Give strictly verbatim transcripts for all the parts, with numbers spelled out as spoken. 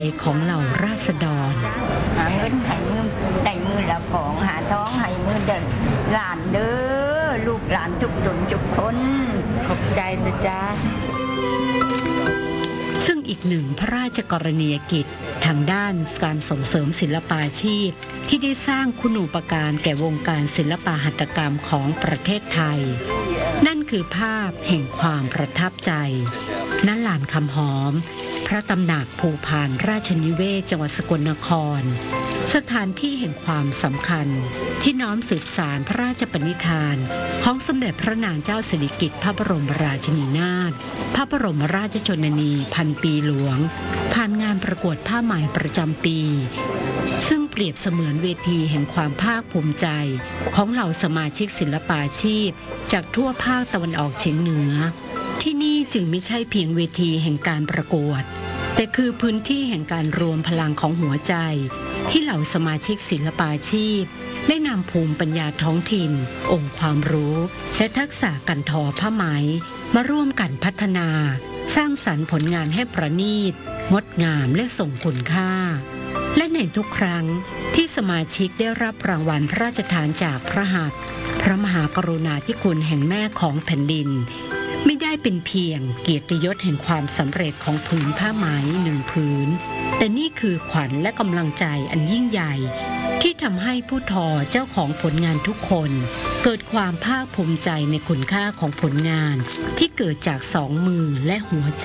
ของเหล่าราษฎรหาเงินให้มือได้มือละของหาท้องให้มือเดินหลานเด้อลูกหลานทุกตนทุกคนขอบใจนะจ๊ะซึ่งอีกหนึ่งพระราชกรณียกิจทางด้านการส่งเสริมศิลปาชีพที่ได้สร้างคุณูปการแก่วงการศิลปหัตถกรรมของประเทศไทยนั่นคือภาพแห่งความประทับใจณ ลานคำหอมพระตำหนักภูพานราชนิเวศจังหวัดสกลนครสถานที่แห่งความสำคัญที่น้อมสืบสานพระราชปณิธานของสมเด็จพระนางเจ้าสิริกิติ์พระบรมราชินีนาถพระบรมราชชนนีพันปีหลวงผ่านงานประกวดผ้าไหมประจำปีซึ่งเปรียบเสมือนเวทีแห่งความภาคภูมิใจของเหล่าสมาชิกศิลปาชีพจากทั่วภาคตะวันออกเฉียงเหนือที่นี่จึงไม่ใช่เพียงเวทีแห่งการประกวดแต่คือพื้นที่แห่งการรวมพลังของหัวใจที่เหล่าสมาชิกศิลปาชีพได้นำภูมิปัญญาท้องถิ่นองค์ความรู้และทักษะการทอผ้าไหมมาร่วมกันพัฒนาสร้างสรรค์ผลงานให้ประณีตงดงามและส่งคุณค่าและในทุกครั้งที่สมาชิกได้รับรางวัลพระราชทานจากพระหัตถ์พระมหากรุณาธิคุณแห่งแม่ของแผ่นดินไม่ได้เป็นเพียงเกียรติยศแห่งความสำเร็จของผืนผ้าไหมหนึ่งผืนแต่นี่คือขวัญและกำลังใจอันยิ่งใหญ่ที่ทำให้ผู้ทอเจ้าของผลงานทุกคนเกิดความภาคภูมิใจในคุณค่าของผลงานที่เกิดจากสองมือและหัวใจ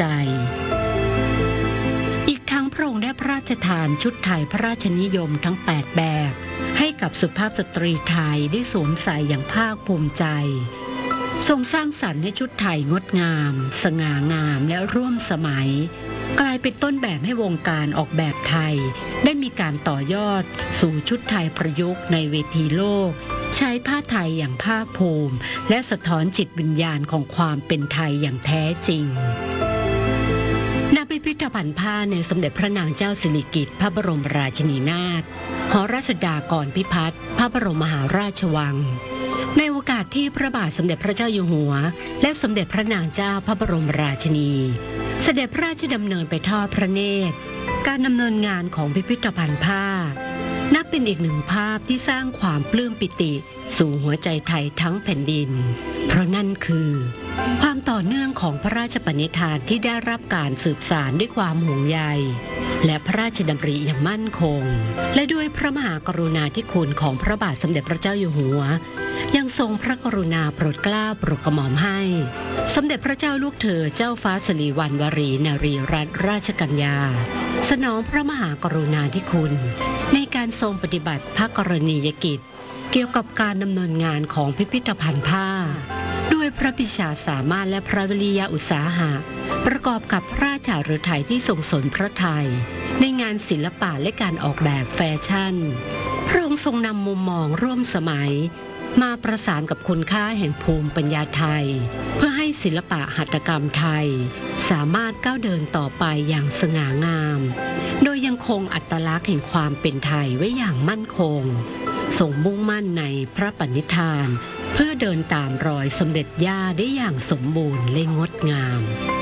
อีกทั้งพระองค์ได้พระราชทานชุดไทยพระราชนิยมทั้งแปดแบบให้กับสุภาพสตรีไทยได้สวมใส่อย่างภาคภูมิใจทรงสร้างสรรค์ให้ชุดไทยงดงามสง่างามและร่วมสมัยกลายเป็นต้นแบบให้วงการออกแบบไทยได้มีการต่อยอดสู่ชุดไทยประยุกต์ในเวทีโลกใช้ผ้าไทยอย่างภาคภูมิและสะท้อนจิตวิญญาณของความเป็นไทยอย่างแท้จริงณพิพิธภัณฑ์ผ้าในสมเด็จพระนางเจ้าสิริกิติ์พระบรมราชินีนาถหอราชดากรพิพัฒน์พระบรมมหาราชวังในโอกาสที่พระบาทสมเด็จพระเจ้าอยู่หัวและสมเด็จพระนางเจ้าพระบรมราชินีเสด็จพระราชดำเนินไปทอดพระเนตรการดำเนินงานของพิพิธภัณฑ์ผ้านับเป็นอีกหนึ่งภาพที่สร้างความปลื้มปิติสู่หัวใจไทยทั้งแผ่นดินเพราะนั่นคือความต่อเนื่องของพระราชปณิธานที่ได้รับการสืบสานด้วยความห่วงใยและพระราชดำริอย่างมั่นคงและด้วยพระมหากรุณาธิคุณของพระบาทสมเด็จพระเจ้าอยู่หัวยังทรงพระกรุณาโปรดเกล้าโปรดกระหม่อมให้สมเด็จพระเจ้าลูกเธอเจ้าฟ้าสิริวัณวรีนารีรัตนราชกัญญาสนองพระมหากรุณาธิคุณในการทรงปฏิบัติพระกรณียกิจเกี่ยวกับการดำเนินงานของพิพิธภัณฑ์ผ้าด้วยพระปิชาสามารถและพระวิริยะอุตสาหะประกอบกับพระราชฤทัยที่ทรงสนพระทัยในงานศิลปะและการออกแบบแฟชั่นพระองค์ทรงนำมุมมองร่วมสมัยมาประสานกับคุณค่าแห่งภูมิปัญญาไทยเพื่อให้ศิลปะหัตถกรรมไทยสามารถก้าวเดินต่อไปอย่างสง่างามโดยยังคงอัตลักษณ์แห่งความเป็นไทยไว้อย่างมั่นคงทรงมุ่งมั่นในพระปณิธานเพื่อเดินตามรอยสมเด็จย่าได้อย่างสมบูรณ์และงดงาม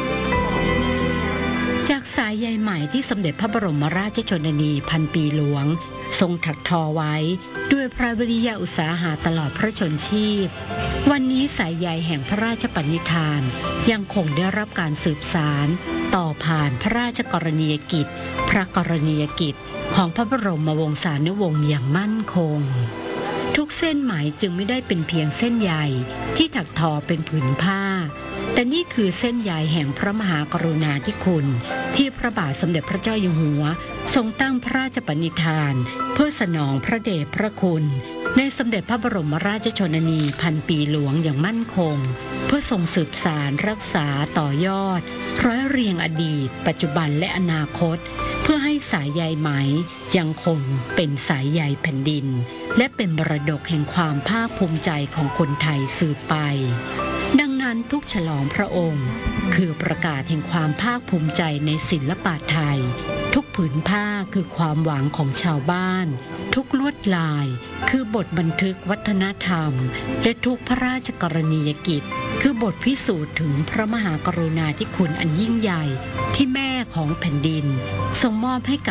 จากสายใยไหมที่สมเด็จพระบรมราชชนนีพันปีหลวงทรงถักทอไว้ด้วยพระวิริยะอุตสาหะตลอดพระชนชีพวันนี้สายใยแห่งพระราชปณิธานยังคงได้รับการสืบสานต่อผ่านพระราชกรณียกิจพระกรณียกิจของพระบรมวงศานุวงศ์อย่างมั่นคงทุกเส้นไหมจึงไม่ได้เป็นเพียงเส้นใยที่ถักทอเป็นผืนผ้าแต่นี่คือเส้นใยแห่งพระมหากรุณาธิคุณที่พระบาทสมเด็จพระเจ้าอยู่หัวทรงตั้งพระราชปณิธานเพื่อสนองพระเดชพระคุณในสมเด็จพระบรมราชชนนีพันปีหลวงอย่างมั่นคงเพื่อทรงสืบสานรักษาต่อยอดร้อยเรียงอดีตปัจจุบันและอนาคตเพื่อให้สายใยไหมยังคงเป็นสายใยแผ่นดินและเป็นมรดกแห่งความภาคภูมิใจของคนไทยสืบไปดังนั้นทุกฉลองพระองค์คือประกาศแห่งความภาคภูมิใจในศิลปะไทยทุกผืนผ้าคือความหวังของชาวบ้านทุกลวดลายคือบทบันทึกวัฒนธรรมและทุกพระราชกรณียกิจคือบทพิสูจน์ถึงพระมหากรุณาธิคุณอันยิ่งใหญ่ที่แม่ของแผ่นดินทรงมอบให้กับ